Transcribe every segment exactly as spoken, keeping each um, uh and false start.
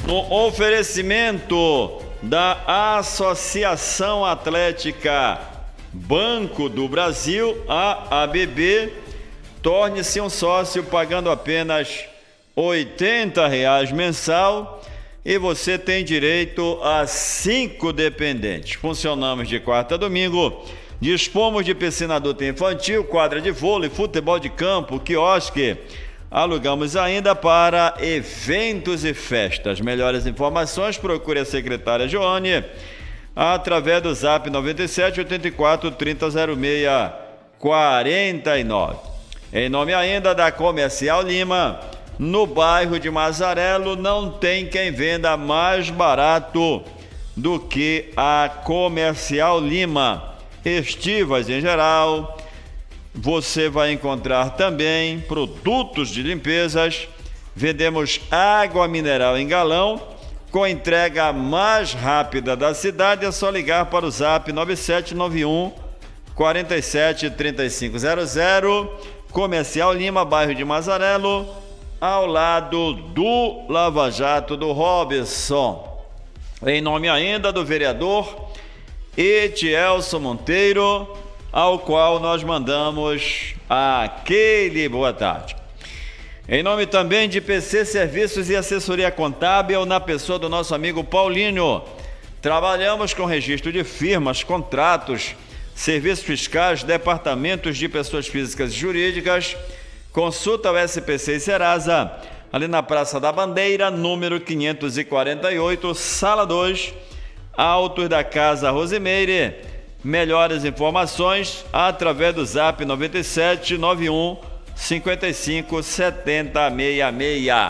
No oferecimento da Associação Atlética Banco do Brasil, a A B B, torne-se um sócio pagando apenas oitenta reais mensal e você tem direito a cinco dependentes. Funcionamos de quarta a domingo, dispomos de piscina adulta e infantil, quadra de vôlei, futebol de campo, quiosque. Alugamos ainda para eventos e festas. Melhores informações, procure a secretária Joane através do zap noventa e sete, oitenta e quatro, trinta, zero seis, quarenta e nove. Em nome ainda da Comercial Lima, no bairro de Mazarelo, não tem quem venda mais barato do que a Comercial Lima. Estivas em geral, você vai encontrar também produtos de limpezas. Vendemos água mineral em galão com entrega mais rápida da cidade. É só ligar para o zap nove sete nove um, quatro sete, três cinco zero zero. Comercial Lima, bairro de Mazarelo, ao lado do Lava Jato do Robson. Em nome ainda do vereador Etielson Monteiro, ao qual nós mandamos aquele boa tarde. Em nome também de P C Serviços e Assessoria Contábil, na pessoa do nosso amigo Paulinho. Trabalhamos com registro de firmas, contratos, serviços fiscais, departamentos de pessoas físicas e jurídicas. Consulta o S P C e Serasa, ali na Praça da Bandeira, número quinhentos e quarenta e oito, sala dois, Altos da Casa Rosimeire. Melhores informações através do zap noventa e sete nove um, cinquenta e cinco, setenta, sessenta e seis.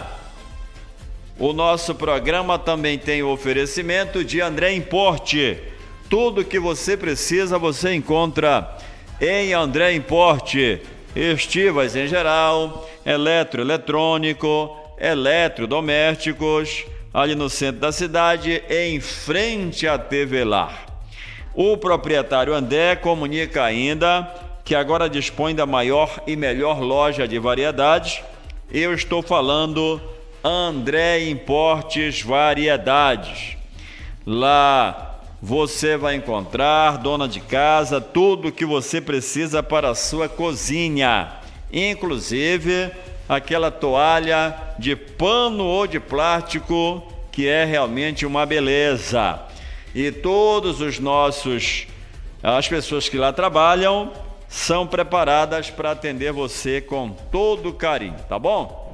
O nosso programa também tem o oferecimento de André Importe. Tudo que você precisa você encontra em André Importe. Estivas em geral, eletroeletrônico, eletrodomésticos, ali no centro da cidade, em frente à T V Lar. O proprietário André comunica ainda que agora dispõe da maior e melhor loja de variedades. Eu estou falando André Importes Variedades. Lá você vai encontrar, dona de casa, tudo que você precisa para a sua cozinha, inclusive aquela toalha de pano ou de plástico que é realmente uma beleza. E todos os nossos, as pessoas que lá trabalham, são preparadas para atender você com todo carinho, tá bom?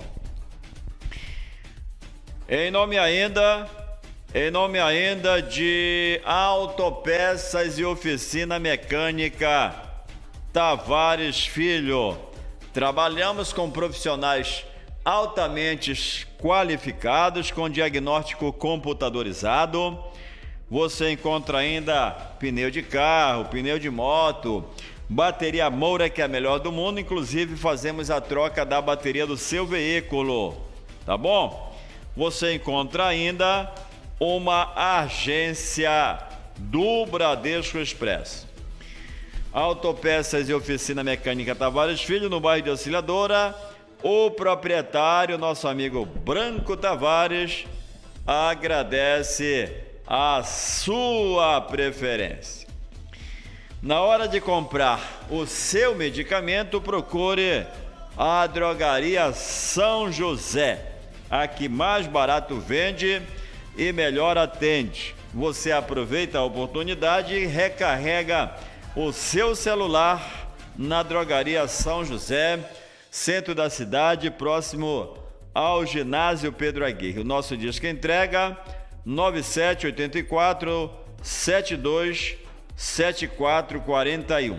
Em nome ainda, em nome ainda de Autopeças e Oficina Mecânica Tavares Filho, trabalhamos com profissionais altamente qualificados, com diagnóstico computadorizado. Você encontra ainda pneu de carro, pneu de moto, bateria Moura, que é a melhor do mundo. Inclusive fazemos a troca da bateria do seu veículo, tá bom? Você encontra ainda uma agência do Bradesco Expresso. Autopeças e Oficina Mecânica Tavares Filho, no bairro de Auxiliadora. O proprietário, nosso amigo Branco Tavares, agradece a sua preferência. Na hora de comprar o seu medicamento, procure a Drogaria São José, a que mais barato vende e melhor atende. Você aproveita a oportunidade e recarrega o seu celular na Drogaria São José, centro da cidade, próximo ao ginásio Pedro Aguirre. O nosso disco entrega nove sete oito quatro, sete dois sete quatro quatro um.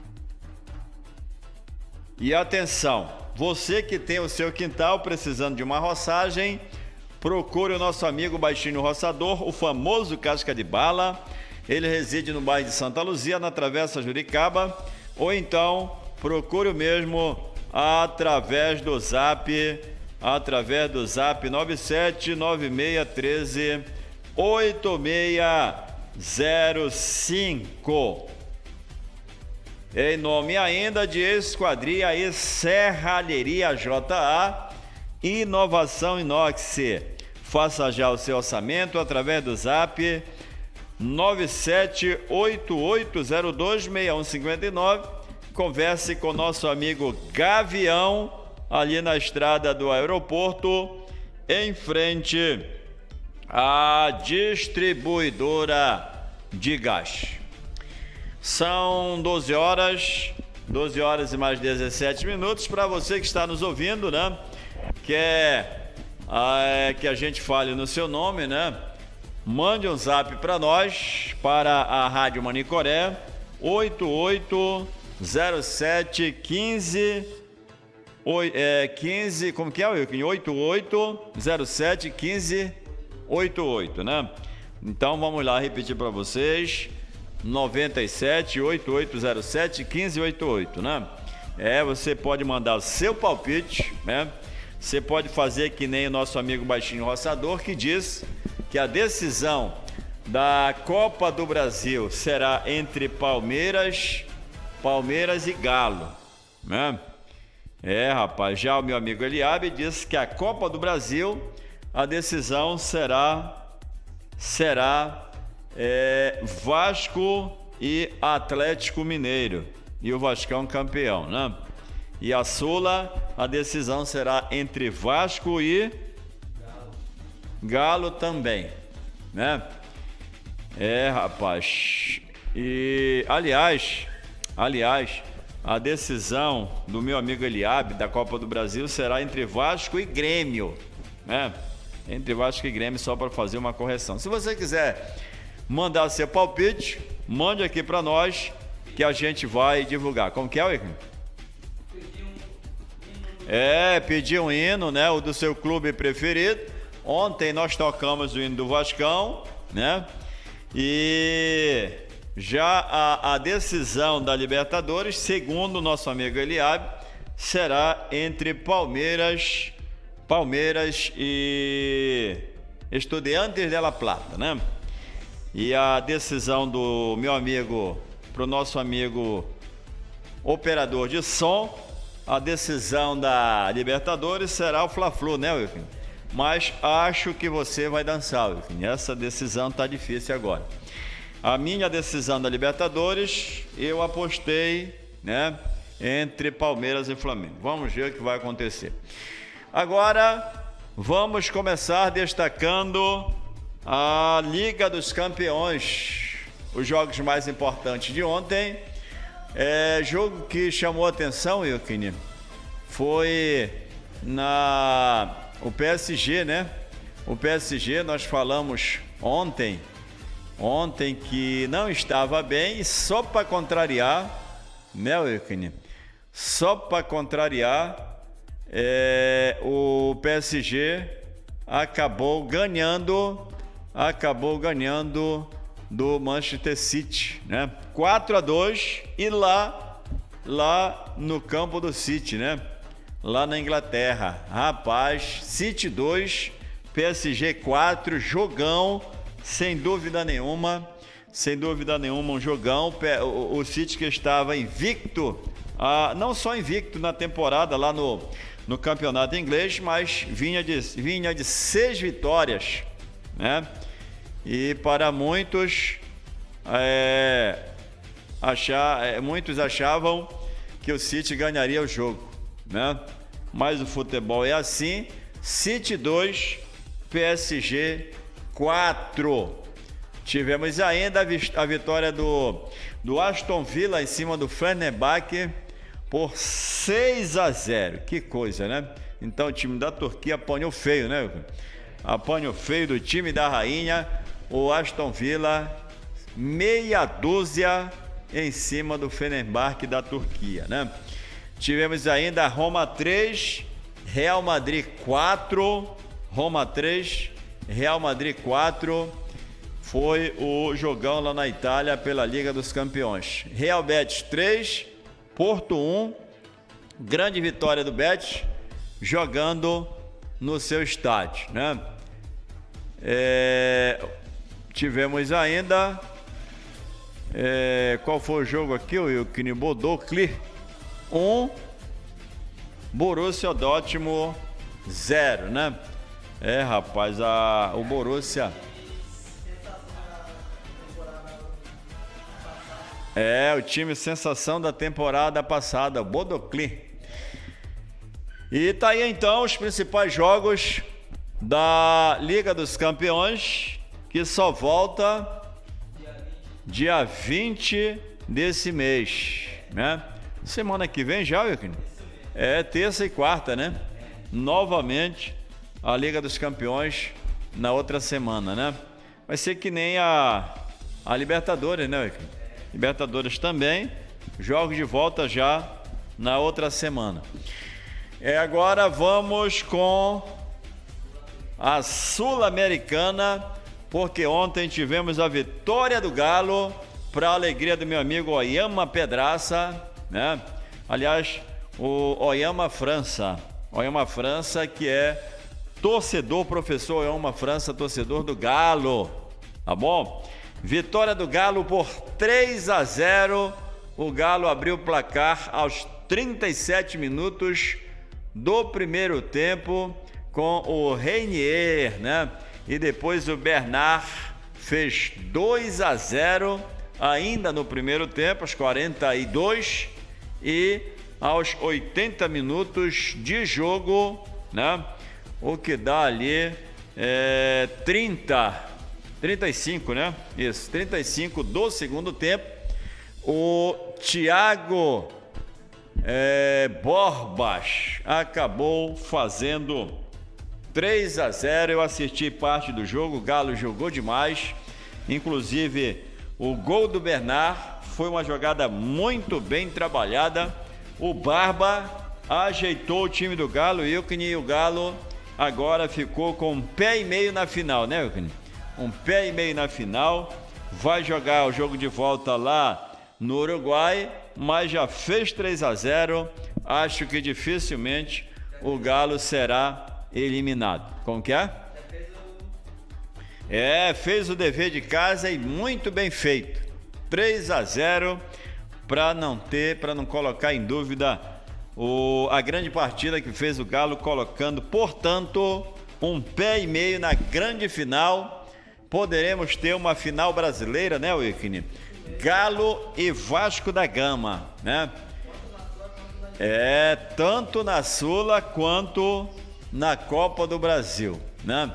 E atenção, você que tem o seu quintal precisando de uma roçagem, procure o nosso amigo Baixinho Roçador, o famoso Casca de Bala. Ele reside no bairro de Santa Luzia, na Travessa Juricaba, ou então procure o mesmo através do zap, através do zap nove sete nove seis um três oito seis zero cinco. Em nome ainda de Esquadria e Serralheria J A, Inovação Inox, Faça já o seu orçamento através do zap nove sete oito oito zero dois seis um cinco nove. Converse com nosso amigo Gavião, ali na estrada do aeroporto, em frente à distribuidora de gás. São doze horas, doze horas e mais dezessete minutos. Para você que está nos ouvindo, né? Quer é, que a gente fale no seu nome, né? Mande um zap para nós, para a Rádio Manicoré, oito oito zero sete quinze, é, quinze, como que é, Wilkin? oito oito zero sete quinze oitenta e oito, né? Então vamos lá repetir para vocês, noventa e sete, oito oito zero sete, quinze oitenta e oito, né? É, você pode mandar o seu palpite, né? Você pode fazer que nem o nosso amigo Baixinho Roçador, que diz que a decisão da Copa do Brasil será entre Palmeiras, Palmeiras e Galo, né? É, rapaz, já o meu amigo Eliabe disse que a Copa do Brasil, a decisão será, será é, Vasco e Atlético Mineiro, e o Vascão campeão, né? E a Sula, a decisão será entre Vasco e Galo, Galo também, né? É, rapaz. E, aliás, aliás, a decisão do meu amigo Eliabe da Copa do Brasil será entre Vasco e Grêmio, né? Entre Vasco e Grêmio, só para fazer uma correção. Se você quiser mandar seu palpite, mande aqui para nós que a gente vai divulgar. Como que é, Wilkin? É, pedir um hino, né? O do seu clube preferido. Ontem nós tocamos o hino do Vascão, né? E já a, a decisão da Libertadores, segundo o nosso amigo Eliabe, será entre Palmeiras, Palmeiras e Estudiantes de La Plata, né? E a decisão do meu amigo, pro nosso amigo operador de som, a decisão da Libertadores será o Fla-Flu, né, Wilkin? Mas acho que você vai dançar, Wilkin. Essa decisão tá difícil agora. A minha decisão da Libertadores, eu apostei, né, entre Palmeiras e Flamengo. Vamos ver o que vai acontecer. Agora, vamos começar destacando a Liga dos Campeões. Os jogos mais importantes de ontem. É, jogo que chamou a atenção, Wilkin, foi na o P S G, né? O P S G, nós falamos ontem, ontem que não estava bem, e só para contrariar, né, Wilkin? Só para contrariar, é, o P S G acabou ganhando, acabou ganhando do Manchester City, né? quatro a dois, e lá, lá no campo do City, né? Lá na Inglaterra. Rapaz, City dois, P S G quatro, jogão, sem dúvida nenhuma, sem dúvida nenhuma, um jogão. O, o City que estava invicto, ah, não só invicto na temporada lá no, no campeonato inglês, mas vinha de, vinha de seis vitórias, né? E para muitos, é, achar, é, muitos achavam que o City ganharia o jogo, né? Mas o futebol é assim. City dois, P S G quatro. Tivemos ainda a vitória do, do Aston Villa em cima do Fenerbahçe por seis a zero. Que coisa, né? Então o time da Turquia apanhou feio, né? Apanhou feio do time da rainha. O Aston Villa, meia dúzia em cima do Fenerbahçe da Turquia, né? Tivemos ainda Roma três, Real Madrid quatro, Roma três, Real Madrid quatro, foi o jogão lá na Itália pela Liga dos Campeões. Real Betis três, Porto um, grande vitória do Betis, jogando no seu estádio, né? É... Tivemos ainda, é, qual foi o jogo aqui? O Wilkin? Bodø um, Borussia Dortmund zero, né? É, rapaz, a, o Borussia... É, o time sensação da temporada passada, o Bodø/Glimt. E tá aí então os principais jogos da Liga dos Campeões, que só volta dia vinte desse mês, né? Semana que vem já, Wilkin? É terça e quarta, né? Novamente a Liga dos Campeões na outra semana, né? Vai ser que nem a, a Libertadores, né, Wilkin? Libertadores também, jogos de volta já na outra semana. É, agora vamos com a Sul-Americana, porque ontem tivemos a vitória do Galo, para a alegria do meu amigo Oyama Pedraça, né? Aliás, o Oyama França, Oyama França, que é torcedor, professor Oyama França, torcedor do Galo, tá bom? Vitória do Galo por três a zero. O Galo abriu o placar aos trinta e sete minutos do primeiro tempo com o Reinier, né? E depois o Bernard fez dois a zero ainda no primeiro tempo, aos quarenta e dois, e aos oitenta minutos de jogo, né? O que dá ali é, trinta, trinta e cinco, né? Isso, trinta e cinco do segundo tempo. O Thiago é, Borbas acabou fazendo três a zero. Eu assisti parte do jogo, o Galo jogou demais. Inclusive, o gol do Bernard foi uma jogada muito bem trabalhada. O Barba ajeitou o time do Galo, e o Galo agora ficou com um pé e meio na final, né, Wilkin? Um pé e meio na final. Vai jogar o jogo de volta lá no Uruguai, mas já fez três a zero. Acho que dificilmente o Galo será eliminado. Como que é? É, fez o dever de casa e muito bem feito. três a zero para não ter, para não colocar em dúvida o, a grande partida que fez o Galo, colocando, portanto, um pé e meio na grande final. Poderemos ter uma final brasileira, né, Wilkin? Galo e Vasco da Gama, né? É, tanto na Sula quanto na Copa do Brasil, né?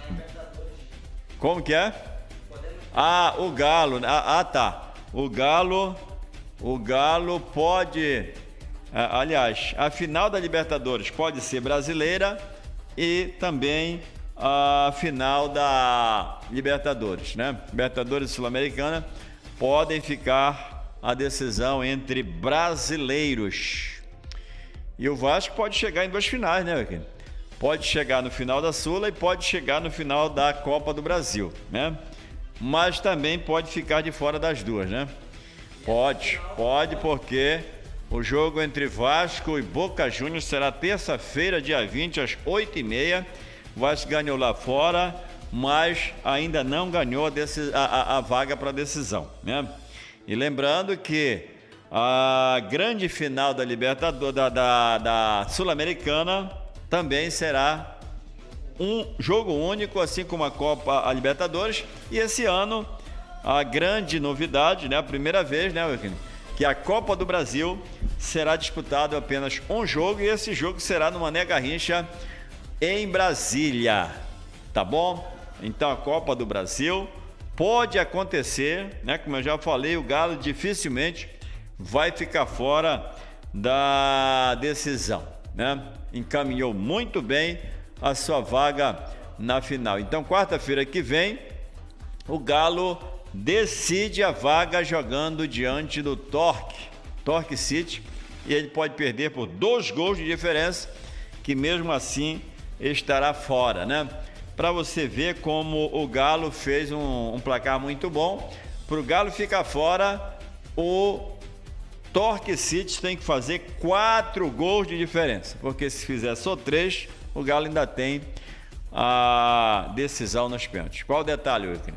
Como que é? Ah, o Galo, ah, ah tá, o Galo, o Galo pode, aliás, a final da Libertadores pode ser brasileira e também a final da Libertadores, né? Libertadores Sul-Americana, podem ficar a decisão entre brasileiros. E o Vasco pode chegar em duas finais, né, Wilkin? Pode chegar no final da Sula e pode chegar no final da Copa do Brasil, né? Mas também pode ficar de fora das duas, né? Pode, pode, porque o jogo entre Vasco e Boca Juniors será terça-feira, dia vinte, às oito e meia. O Vasco ganhou lá fora, mas ainda não ganhou a, a, a vaga para decisão, né? E lembrando que a grande final da Libertadores, da, da, da Sul-Americana, também será um jogo único, assim como a Copa, a Libertadores. E esse ano, a grande novidade, né, a primeira vez, né, Wilkin, que a Copa do Brasil será disputado apenas um jogo, e esse jogo será no Mané Garrincha, em Brasília, tá bom? Então a Copa do Brasil pode acontecer, né? Como eu já falei, o Galo dificilmente vai ficar fora da decisão, né? Encaminhou muito bem a sua vaga na final. Então, quarta-feira que vem, o Galo decide a vaga jogando diante do Torque, Torque City, e ele pode perder por dois gols de diferença, que mesmo assim estará fora, né? Para você ver como o Galo fez um, um placar muito bom. Para o Galo ficar fora, o Torque City tem que fazer quatro gols de diferença, porque se fizer só três, o Galo ainda tem a decisão nos pênaltis. Qual o detalhe, Wilkin?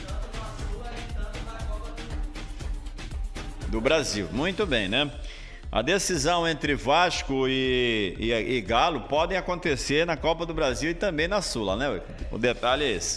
Do Brasil, muito bem, né? A decisão entre Vasco e, e, e Galo podem acontecer na Copa do Brasil e também na Sula, né? O detalhe é esse.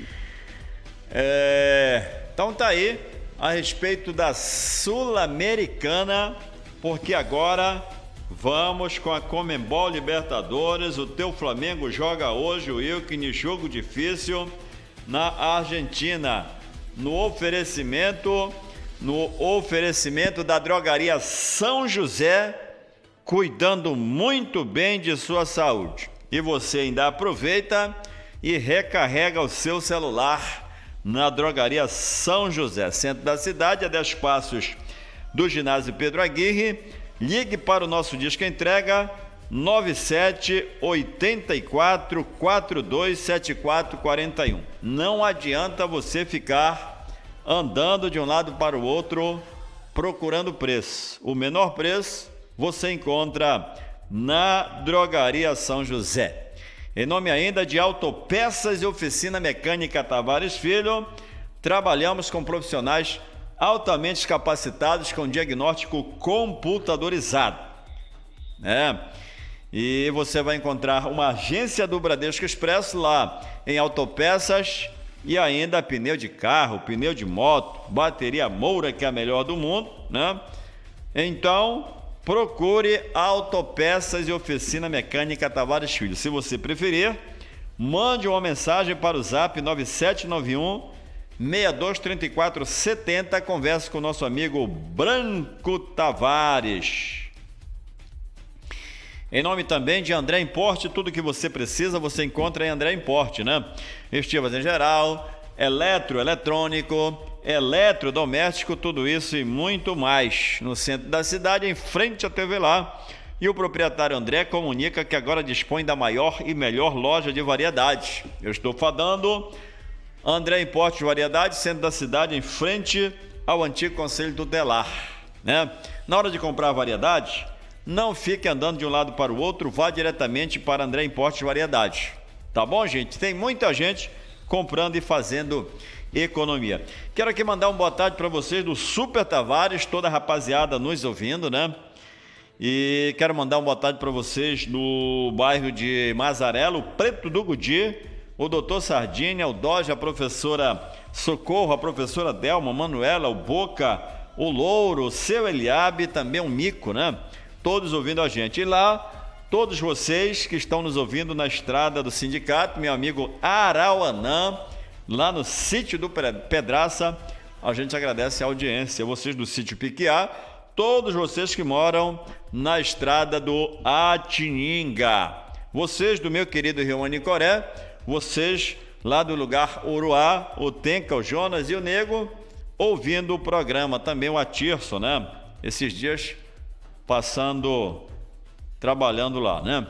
É, então tá aí a respeito da Sul-Americana, porque agora vamos com a Conmebol Libertadores. O teu Flamengo joga hoje, o Wilkin, jogo difícil na Argentina, no oferecimento no oferecimento da drogaria São José, cuidando muito bem de sua saúde. E você ainda aproveita e recarrega o seu celular na drogaria São José, centro da cidade, a dez passos do ginásio Pedro Aguirre. Ligue para o nosso disco entrega nove sete oito quatro quatro dois sete quatro quatro um. Não adianta você ficar andando de um lado para o outro procurando preço. O menor preço você encontra na drogaria São José. Em nome ainda de Autopeças e Oficina Mecânica Tavares Filho, trabalhamos com profissionais altamente capacitados com diagnóstico computadorizado. É. E você vai encontrar uma agência do Bradesco Expresso lá em Autopeças e ainda pneu de carro, pneu de moto, bateria Moura, que é a melhor do mundo, né? Então, procure Autopeças e Oficina Mecânica Tavares Filho. Se você preferir, mande uma mensagem para o zap nove sete nove um seis dois três quatro sete zero. Converse com o nosso amigo Branco Tavares. Em nome também de André Importe, tudo que você precisa você encontra em André Importe, né? Estivas em geral, eletro, eletrônico, eletrodoméstico, tudo isso e muito mais. No centro da cidade, em frente à T V Lá. E o proprietário André comunica que agora dispõe da maior e melhor loja de variedades. Eu estou falando André Importe de Variedades, centro da cidade, em frente ao antigo Conselho Tutelar, né? Na hora de comprar variedades, não fique andando de um lado para o outro, vá diretamente para André Importe de Variedades. Tá bom, gente? Tem muita gente comprando e fazendo economia. Quero aqui mandar uma boa tarde para vocês do Super Tavares, toda a rapaziada nos ouvindo, né? E quero mandar uma boa tarde para vocês no bairro de Mazarelo, Preto do Gudi, o doutor Sardinha, o Doge, a professora Socorro, a professora Delma, Manuela, o Boca, o Louro, o seu Eliabe, também o Mico, né? Todos ouvindo a gente. E lá, todos vocês que estão nos ouvindo na estrada do sindicato, meu amigo Arauanã, lá no sítio do Pedraça, a gente agradece a audiência. Vocês do sítio Piquiá, todos vocês que moram na estrada do Atininga, vocês do meu querido Rio Manicoré, vocês lá do lugar Uruá, o Tenca, o Jonas e o Nego, ouvindo o programa. Também o Atirson, né? Esses dias passando, trabalhando lá, né?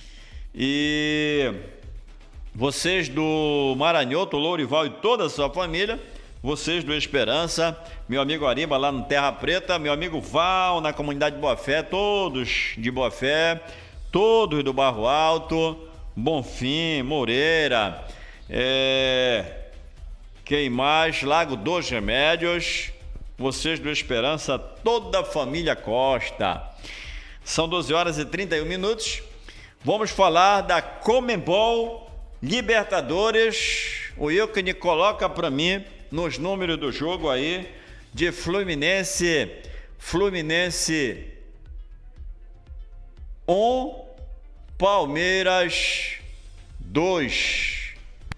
E vocês do Maranhoto, Lourival e toda a sua família, vocês do Esperança, meu amigo Ariba lá no Terra Preta, meu amigo Val na comunidade Boa Fé, todos de Boa Fé, todos do Barro Alto, Bonfim, Moreira, é... quem mais? Lago dos Remédios, vocês do Esperança, toda a família Costa. São doze horas e trinta e um minutos. Vamos falar da Conmebol Libertadores. O Wilkin coloca para mim nos números do jogo aí de Fluminense. Fluminense um, Palmeiras dois.